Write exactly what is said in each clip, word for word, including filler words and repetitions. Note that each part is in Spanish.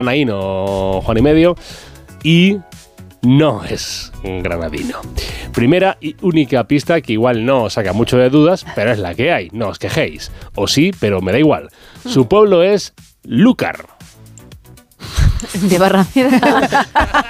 granadino, Juan y medio, y no es un granadino. Primera y única pista que igual no os saca mucho de dudas, pero es la que hay, no os quejéis. O sí, pero me da igual. Su pueblo es Lúcar. De Barrameda.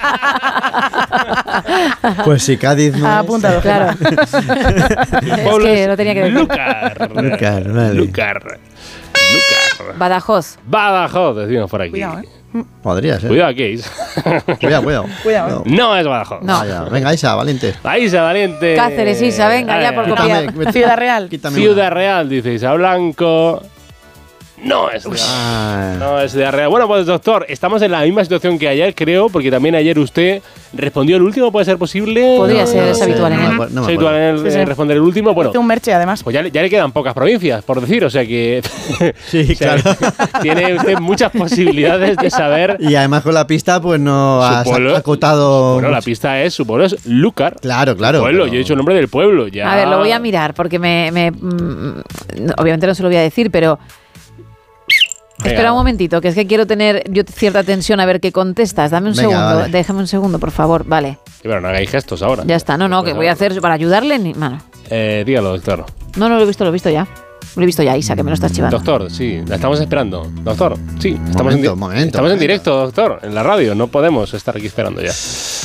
Pues si Cádiz no ah, es... apuntado, claro. Es que lo tenía que decir. Lúcar. Lúcar, vale. Lúcar. Lúcar. Badajoz. Badajoz, decimos por aquí. Cuidado, ¿eh? Podría ser. Cuidado, Case. Cuidado, cuidado. Cuidado. No es Badajoz. No. Vaya, venga, Isa, valiente. Isa, valiente. Cáceres, Isa, venga, ya por Quítame, copiar. Ciudad Real. Quítame Ciudad Real, dice Isa Blanco. No es Ciudad Ah. No es Ciudad Real. Bueno, pues doctor, estamos en la misma situación que ayer, creo, porque también ayer usted respondió el último, ¿puede ser posible? Podría No, ser, no es sé. habitual en no él. me acuerdo, no Es me habitual acuerdo. en él Sí, sí. eh, responder el último. Bueno, Hice un merche, además. pues ya, le- ya le quedan pocas provincias, por decir, o sea que Sí, o sea, claro. tiene usted muchas posibilidades de saber. Y además con la pista, pues no Su has pueblo- acotado... Bueno, la pista es, su pueblo es Lúcar. Claro, claro. Pueblo, pero- yo he dicho el nombre del pueblo. Ya. A ver, lo voy a mirar porque me, me mm, obviamente no se lo voy a decir, pero Venga. espera un momentito, que es que quiero tener yo cierta tensión a ver qué contestas. Dame un Venga, segundo, vale. déjame un segundo, por favor. Vale, Sí, pero no hagáis gestos ahora. ya está. No, no, que voy a hacer para ayudarle. Ni, bueno, Eh, dígalo, doctor. no, no lo he visto, lo he visto ya. Lo he visto ya, Isa, que me lo estás chivando. Doctor, sí, la estamos esperando. Doctor, sí, estamos, Momento, en, di- momento, estamos en momento. directo, doctor, en la radio. No podemos estar aquí esperando ya.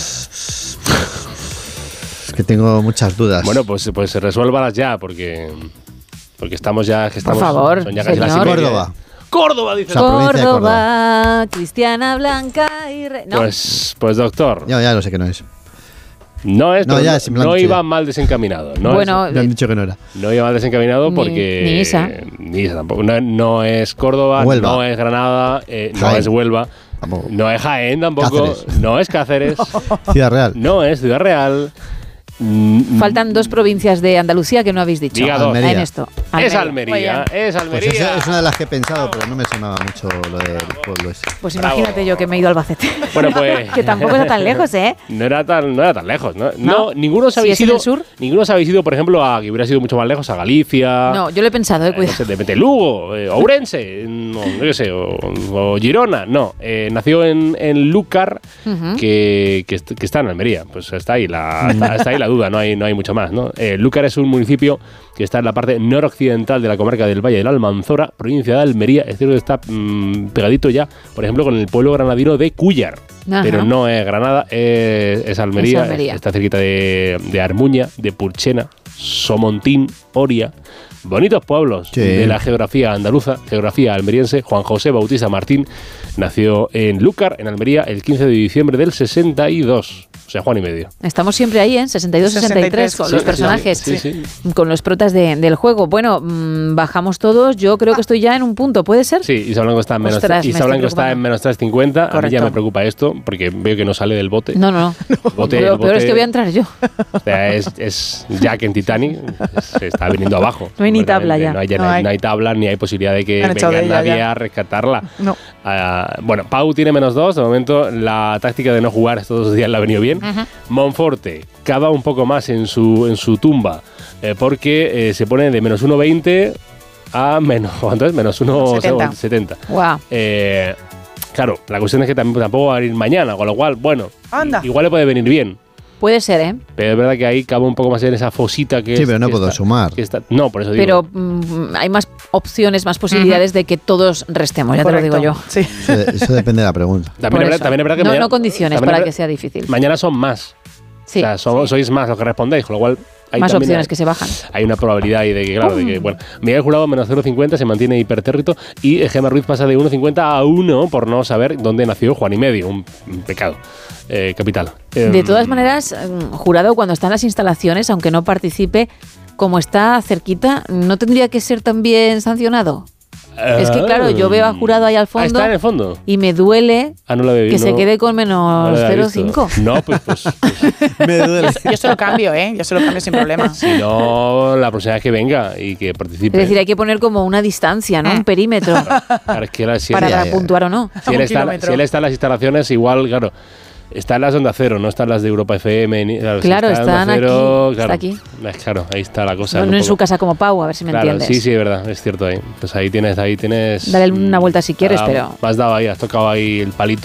Es que tengo muchas dudas. Bueno, pues, pues resuélvalas ya, porque, porque estamos ya. Que estamos, favor, son ya casi las señor. y media. Córdoba. Córdoba, dice. O sea, provincia de Córdoba, Cristiana Blanca y... Re... No, Pues, pues doctor, Ya, ya lo sé que no es. no es, No, pero ya, no, si me lo han no dicho iba ya. mal desencaminado. No bueno, es- Me han dicho que no era. no iba mal desencaminado Ni- porque. ni Isa. Ni Isa tampoco. No, no es Córdoba, Huelva. no es Granada, eh, no Jaén. es Huelva, Tampoco. no es Jaén tampoco, Cáceres. no es Cáceres, Ciudad Real. no es Ciudad Real. Mm, faltan dos provincias de Andalucía que no habéis dicho. Diga dos. Almería. En esto. Es Almería. Almería, es Pues Almería. esa es una de las que he pensado, pero no me sonaba mucho lo del pueblo ese. Pues Bravo. imagínate yo que me he ido a Albacete. Bueno, pues. Que tampoco está tan lejos, ¿eh? No era tan, no era tan lejos, ¿no? No, ¿No? ninguno se ¿Si habéis es en ido. el sur? Ninguno se habéis ido, por ejemplo, a que hubiera sido mucho más lejos, a Galicia. No, yo lo he pensado, eh, eh, no cuidado. sé, de repente Lugo, eh, Ourense, no, no qué sé, o, o Girona. No, eh, nació en, en Lúcar, Ujú. que, que, est- que está en Almería. Pues está ahí la, está, está ahí la duda, no hay, no hay mucho más, ¿no? Eh, Lúcar es un municipio que está en la parte noroccidental de la comarca del Valle del Almanzora, provincia de Almería. Es cierto que está mm, pegadito ya, por ejemplo, con el pueblo granadino de Cúllar. Ajá. Pero no es Granada, es, es Almería, Es Almería. está cerquita de, de Armuña, de Purchena, Somontín, Oria. Bonitos pueblos Sí. de la geografía andaluza, geografía almeriense. Juan José Bautista Martín nació en Lúcar, en Almería, el quince de diciembre del sesenta y dos. O sea, Juan y medio. Estamos siempre ahí, ¿eh? sesenta y dos, sesenta y tres, con Sí, los sí, personajes, sí, sí. con los protas de- del juego. Bueno, mm, bajamos todos. Yo creo que estoy ya en un punto, ¿puede ser? Sí, Isa Blanco está en menos, Ostras, me Isa estoy Blanco está preocupando. en menos tres cincuenta. A mí ya Correcto. me preocupa esto, porque veo que no sale del bote. No, no, no. Bote- Lo peor bote- es que voy a entrar yo. O sea, es, es Jack en Titanic, se está viniendo abajo. No hay ni tabla ya. No hay, ya No no hay- hay. no hay tabla, ni hay posibilidad de que Han echado venga de ella nadie ya. a rescatarla. No. Ah, bueno, Pau tiene menos dos. De momento, la táctica de no jugar estos dos días le ha venido bien. Monforte cava un poco más en su, en su tumba, eh, porque eh, se pone de menos uno veinte a menos, ¿cuánto es? Menos uno setenta. Guau. Eh, claro, la cuestión es que tampoco, tampoco va a venir mañana, con lo cual, bueno, Anda. igual le puede venir bien. Puede ser, ¿eh? Pero es verdad que ahí cava un poco más en esa fosita que Sí, es- pero no que puedo está- sumar. que está- no, por eso digo. Pero mm, hay más opciones, más posibilidades de que todos restemos, ya te lo digo yo. Sí. Eso, eso depende de la pregunta. también, Por es verdad, eso. también es verdad que no, mañana, no condiciones también para es que verdad- sea difícil. mañana son más. Sí, O sea, somos- sois más los que respondéis, con lo cual hay más también opciones hay- que se bajan. Hay una probabilidad ahí de que, claro, de que, bueno, Miguel Jurado menos cero coma cincuenta se mantiene hipertérrito y Gemma Ruiz pasa de uno coma cincuenta a uno por no saber dónde nació Juan y medio, un, un pecado eh, capital. De Eh, todas maneras, mm, Jurado, cuando está en las instalaciones, aunque no participe, como está cerquita, ¿no tendría que ser también sancionado? Es que, claro, yo veo a Jurado ahí al Ah, fondo está en el fondo. y me duele Ah, no lo había que visto. se no- quede con no menos lo había cero visto. coma cinco. No, pues, pues, pues Me duele. Yo se lo cambio, ¿eh? Yo se lo cambio sin problema. si no, la próxima vez que venga y que participe. Es decir, hay que poner como una distancia, ¿no? Un perímetro Claro, es que la- si, para él, ya, ya. puntuar o no. si él Un está, kilómetro. si él está en las instalaciones, igual, claro, está en las de Onda Cero, no está en las de Europa F M. Ni, claro, si Claro, está en Onda están Cero, aquí, Claro, está aquí. es- Claro, ahí está la cosa. No, un no en poco. su casa como Pau, a ver si me Claro, entiendes. sí, sí, es verdad, es cierto ahí. Pues ahí tienes, ahí tienes. Dale una vuelta si quieres, ah, pero- Me has dado ahí, has tocado ahí el palito.